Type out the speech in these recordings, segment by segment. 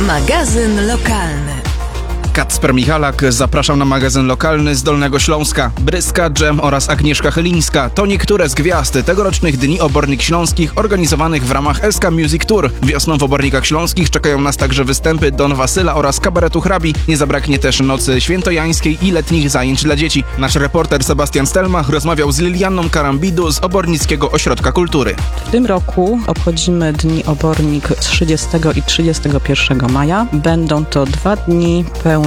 Magazyn lokalny. Kacper Michalak, zapraszam na magazyn lokalny z Dolnego Śląska. Bryska, Dżem oraz Agnieszka Chylińska to niektóre z gwiazd tegorocznych Dni Obornik Śląskich organizowanych w ramach SK Music Tour. Wiosną w Obornikach Śląskich czekają nas także występy Don Wasyla oraz kabaretu Hrabi. Nie zabraknie też nocy świętojańskiej i letnich zajęć dla dzieci. Nasz reporter Sebastian Stelmach rozmawiał z Lilianną Karambidu z Obornickiego Ośrodka Kultury. W tym roku obchodzimy Dni Obornik 30 i 31 maja. Będą to 2 dni pełne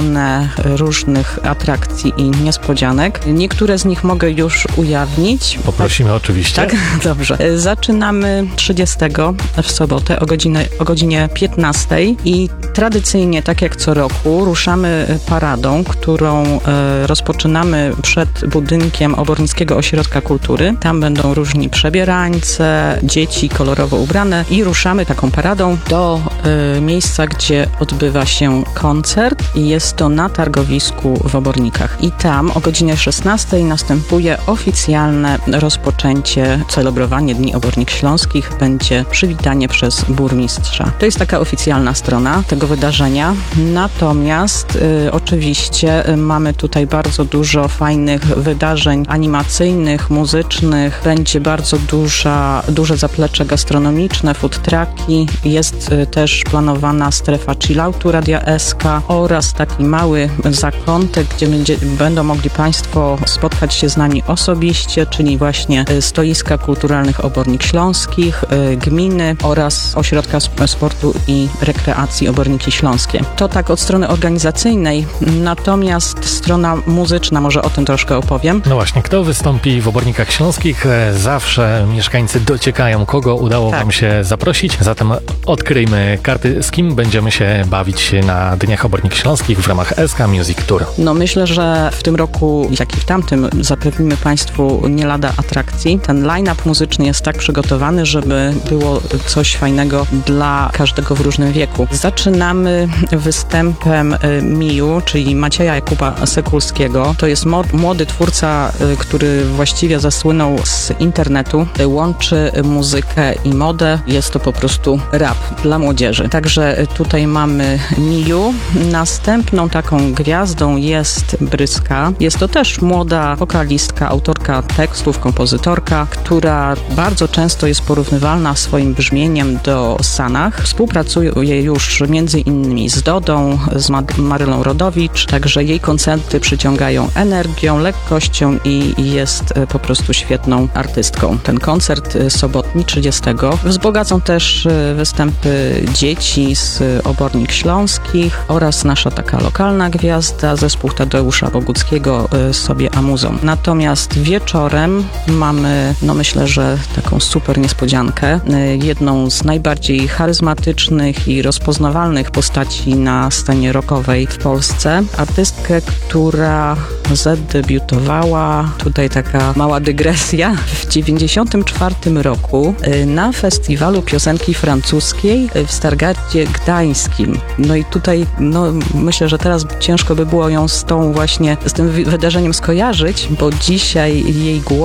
różnych atrakcji i niespodzianek. Niektóre z nich mogę już ujawnić. Poprosimy oczywiście. Tak, dobrze. Zaczynamy 30 w sobotę o godzinie 15 i tradycyjnie, tak jak co roku, ruszamy paradą, którą rozpoczynamy przed budynkiem Obornickiego Ośrodka Kultury. Tam będą różni przebierańce, dzieci kolorowo ubrane i ruszamy taką paradą do miejsca, gdzie odbywa się koncert i jest to na targowisku w Obornikach. I tam o godzinie 16 następuje oficjalne rozpoczęcie, celebrowanie Dni Obornik Śląskich. Będzie przywitanie przez burmistrza. To jest taka oficjalna strona tego wydarzenia. Natomiast oczywiście mamy tutaj bardzo dużo fajnych wydarzeń animacyjnych, muzycznych. Będzie bardzo duże zaplecze gastronomiczne, food trucki. Jest też planowana strefa chilloutu Radia SK oraz taki mały zakątek, gdzie będą mogli Państwo spotkać się z nami osobiście, czyli właśnie stoiska kulturalnych Obornik Śląskich, gminy oraz Ośrodka Sportu i Rekreacji Oborniki Śląskie. To tak od strony organizacyjnej, natomiast strona muzyczna, może o tym troszkę opowiem. No właśnie, kto wystąpi w Obornikach Śląskich? Zawsze mieszkańcy dociekają, kogo udało Wam się zaprosić. Zatem odkryjmy karty, z kim będziemy się bawić na Dniach Obornik Śląskich w ramach SK Music Tour. No myślę, że w tym roku, jak i w tamtym, zapewnimy Państwu nie lada atrakcji. Ten line-up muzyczny jest tak przygotowany, żeby było coś fajnego dla każdego w różnym wieku. Zaczynamy występem Miju, czyli Macieja Jakuba Sekulskiego. To jest młody twórca, który właściwie zasłynął z internetu. Łączy muzykę i modę. Jest to po prostu rap dla młodzieży. Także tutaj mamy Miju. Następną taką gwiazdą jest Bryska. Jest to też młoda wokalistka, autorka tekstów, kompozytorka, która bardzo często jest porównywalna swoim brzmieniem do Sanach. Współpracuje już między innymi z Dodą, z Marylą Rodowicz, także jej koncerty przyciągają energią, lekkością i jest po prostu świetną artystką. Ten koncert sobotni 30 wzbogacą też występy dzieci z Obornik Śląskich oraz nasza taka lokalna gwiazda, zespół Tadeusza Boguckiego sobie amuzą. Natomiast wieczorem mamy, myślę, że taką super niespodziankę. Jedną z najbardziej charyzmatycznych i rozpoznawalnych postaci na scenie rockowej w Polsce. Artystkę, która zadebiutowała, tutaj taka mała dygresja, w 1994 roku na festiwalu piosenki francuskiej w Stargardzie Gdańskim. No i tutaj, myślę, że teraz ciężko by było ją z tym wydarzeniem skojarzyć, bo dzisiaj jej głos